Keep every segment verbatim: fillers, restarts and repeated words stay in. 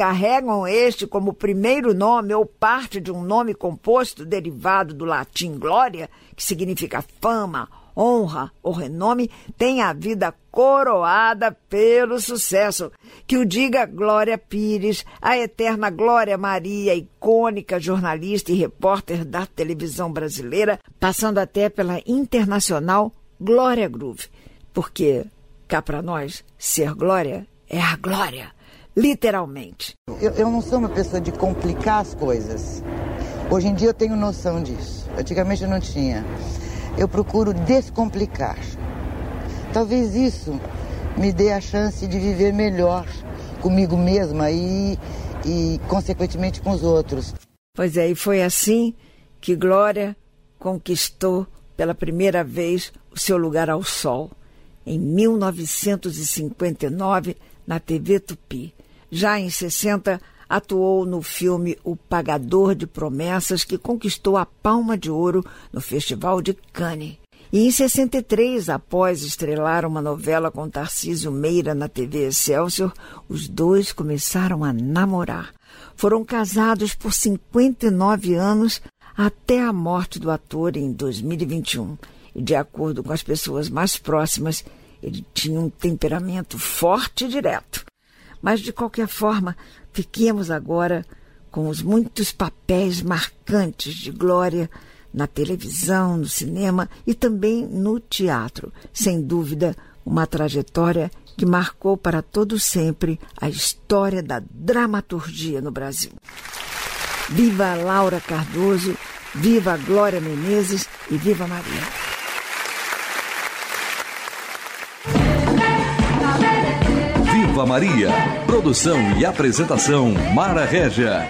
carregam este como primeiro nome ou parte de um nome composto derivado do latim glória, que significa fama, honra ou renome, têm a vida coroada pelo sucesso. Que o diga Glória Pires, a eterna Glória Maria, icônica jornalista e repórter da televisão brasileira, passando até pela internacional Glória Groove. Porque, cá para nós, ser Glória é a glória, literalmente. Eu, eu não sou uma pessoa de complicar as coisas. Hoje em dia eu tenho noção disso. Antigamente eu não tinha. Eu procuro descomplicar. Talvez isso me dê a chance de viver melhor comigo mesma e, e consequentemente, com os outros. Pois é, e foi assim que Glória conquistou pela primeira vez o seu lugar ao sol, em mil novecentos e cinquenta e nove, na T V Tupi. Já em sessenta, atuou no filme O Pagador de Promessas, que conquistou a Palma de Ouro no Festival de Cannes. E em sessenta e três, após estrelar uma novela com Tarcísio Meira na T V Excelsior, os dois começaram a namorar. Foram casados por cinquenta e nove anos até a morte do ator em dois mil e vinte e um. E, de acordo com as pessoas mais próximas, ele tinha um temperamento forte e direto. Mas, de qualquer forma, fiquemos agora com os muitos papéis marcantes de Glória na televisão, no cinema e também no teatro. Sem dúvida, uma trajetória que marcou para todo sempre a história da dramaturgia no Brasil. Viva Laura Cardoso, viva Glória Menezes e viva Maria! Viva Maria! Produção e apresentação Mara Régia.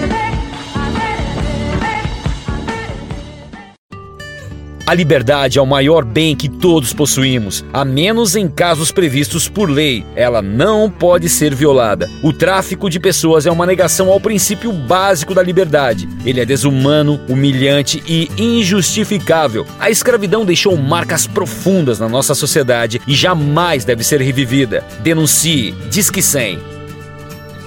A liberdade é o maior bem que todos possuímos, a menos em casos previstos por lei. Ela não pode ser violada. O tráfico de pessoas é uma negação ao princípio básico da liberdade. Ele é desumano, humilhante e injustificável. A escravidão deixou marcas profundas na nossa sociedade e jamais deve ser revivida. Denuncie. Disque cem.